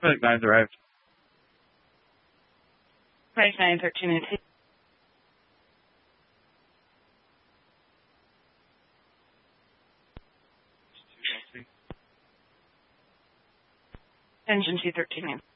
I feel like 9's arrived. Price 9, 13, and 2. Engine 213.